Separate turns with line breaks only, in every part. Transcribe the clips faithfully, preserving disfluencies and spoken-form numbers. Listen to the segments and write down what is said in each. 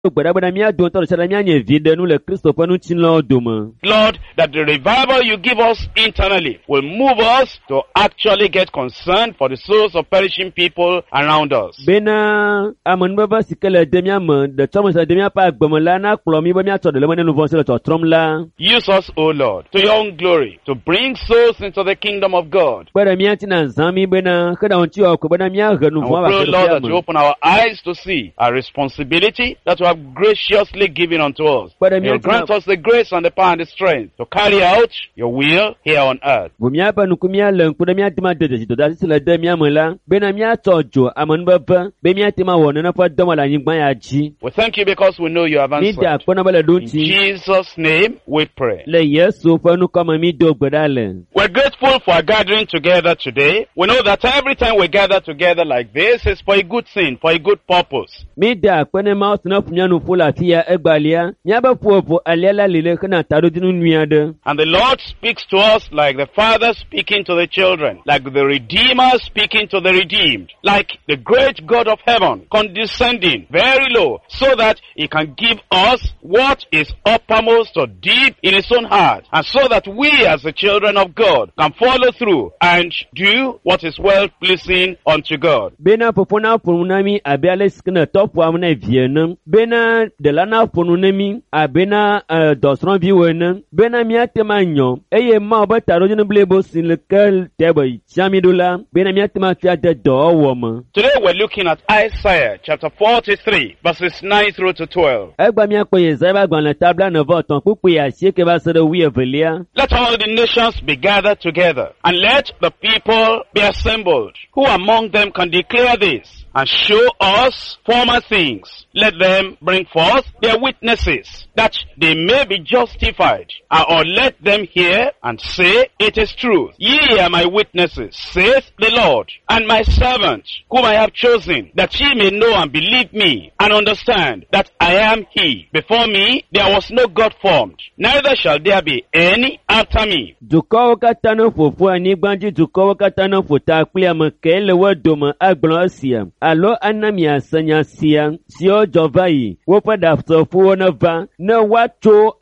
that the revival you give us internally will move us to actually get concerned for the souls of perishing people around us. Use us, O Lord, to your own glory, to bring souls into the kingdom of God. And we pray, Lord, that you open our eyes to see our responsibility that you have graciously given unto us. You grant us the grace and the power and the strength to carry out your will here on earth. We thank you because we know you have answered. In Jesus' name we pray. We're grateful for our gathering together today. We know that every time we gather together like this is for a good thing, for a good purpose. And the Lord speaks to us like the Father speaking to the children, like the Redeemer speaking to the redeemed, like the great God of heaven condescending very low so that He can give us what is uppermost or deep in His own heart, and so that we as the children of God can follow through and do what is well pleasing unto God.
Bena popona pununami abiale skina top wa mna vienne bena de lana pununami abena dosron viwene bena miate manyo eye ma ba taro jenu blebo sin lekel tebe chamidula bena miate ma tia de do woma.
Today we're looking at Isaiah chapter forty-three verses nine through to twelve.
Egba mi akoye Isaiah gban la tabla na voton pupu ya sieke ba sere wi evelia.
Let all the nations be gathered together, and let the people be assembled. Who among them can declare this and show us former things? Let them bring forth their witnesses, that they may be justified. Or let them hear and say, it is truth. Ye are my witnesses, saith the Lord, and my servant, whom I have chosen, that ye may know and believe me, and understand that I am He. Before me there was no God formed, neither shall there be any after me.
Dukowo katano fofo ani gbanji dukowo katano fota kplia mekele wedoma agblonsia. Alo anami asanya sia sio jovai wo pada fo na va na wacho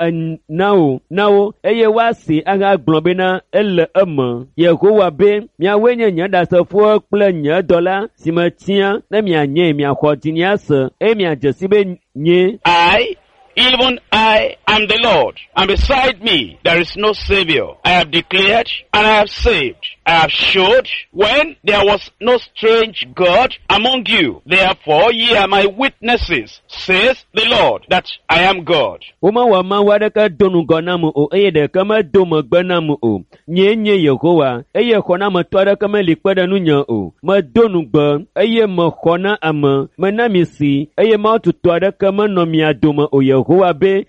nao nao eye wasi aga globena ele ema Yehowa be mia wenye nyada sofo kple nya dola simatia na mia nye mia khotinia se e mia jesibe nye.
I Even I am the Lord, and beside me there is no Savior. I have declared and I have saved. I have showed when there was no strange God among you. Therefore ye are my witnesses, says the Lord, that I am God.
Uma wama wadaka donu gonamu o eye de kama domo gbenamu o. Nye nye Yehowa, eye kona ma twada kama likwada nunya o. Ma donu gbe, eye ma kona ama, ma namisi, eye ma tutwada kama no mia doma o Yehowa. In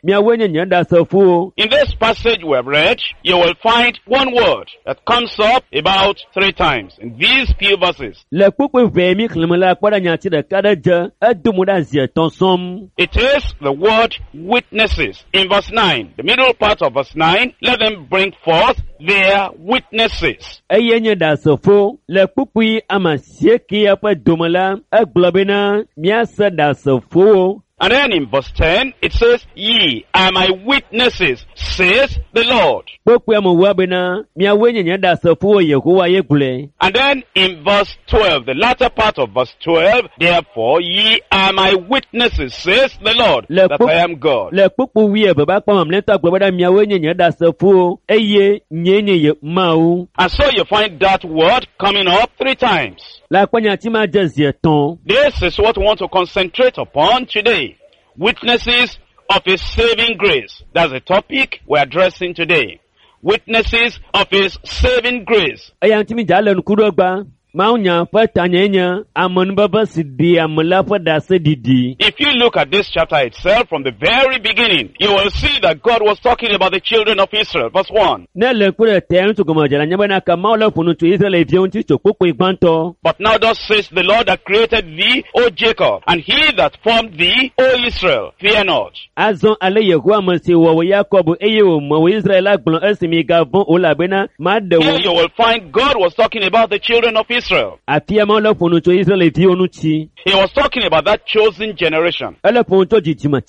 this passage we have read, you will find one word that comes up about three times in these few verses. It is the word witnesses. In verse nine, the middle part of verse nine, let them bring forth their witnesses. And then in verse ten, it says, ye are my witnesses, says the Lord. And then in verse twelve, the latter part of verse twelve, therefore ye are my witnesses, says the Lord, that I am God. And so you find that word coming up three times. This is what we want to concentrate upon today. Witnesses of His saving grace. That's the topic we're addressing today. Witnesses of His saving grace. If you look at this chapter itself from the very beginning, you will see that God was talking about the children of Israel. Verse one. But now thus says the Lord that created thee, O Jacob, and He that formed thee, O Israel, fear not. Here you will find God was talking about the children of Israel. Israel.
Àfihàn lọ́pọ̀ ohun tó Israẹli fi onú ti.
He was talking about that chosen generation.
Ẹlẹ́pọ̀ ohun tó jìjìmọ̀